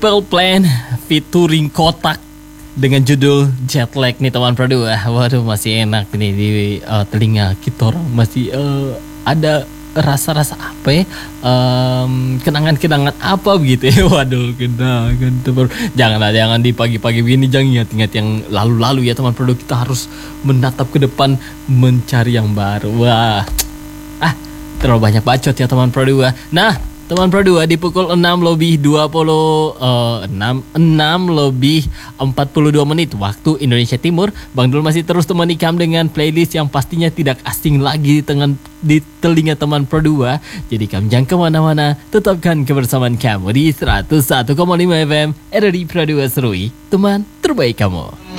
Simple Plan featuring Kotak dengan judul Jet Lag nih teman Pro 2. Waduh, masih enak nih di telinga kita orang. Masih ada rasa-rasa apa ya, kenangan-kenangan apa begitu ya. Waduh, kenangan teman. Jangan di pagi-pagi begini, jangan ingat-ingat yang lalu-lalu ya teman Pro 2. Kita harus menatap ke depan, mencari yang baru. Wah, terlalu banyak bacot ya teman Pro 2. Nah, teman Pro 2, di pukul 6:42 waktu Indonesia Timur, Bang Dul masih terus temani kamu dengan playlist yang pastinya tidak asing lagi di telinga teman Pro 2. Jadi kamu jangan kemana-mana, tetapkan kebersamaan kamu di 101,5 FM RRI Pro 2 Serui, teman terbaik kamu.